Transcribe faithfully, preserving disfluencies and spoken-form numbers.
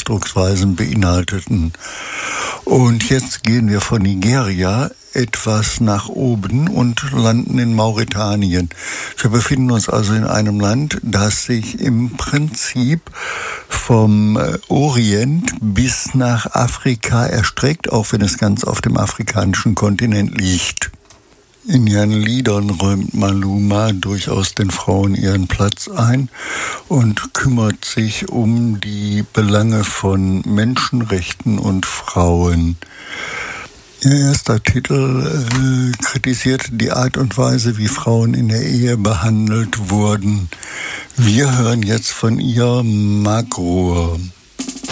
Ausdrucksweisen beinhalteten. Und jetzt gehen wir von Nigeria etwas nach oben und landen in Mauretanien. Wir befinden uns also in einem Land, das sich im Prinzip vom Orient bis nach Afrika erstreckt, auch wenn es ganz auf dem afrikanischen Kontinent liegt. In ihren Liedern räumt Maluma durchaus den Frauen ihren Platz ein und kümmert sich um die Belange von Menschenrechten und Frauen. Ihr erster Titel äh, kritisiert die Art und Weise, wie Frauen in der Ehe behandelt wurden. Wir hören jetzt von ihr Magro.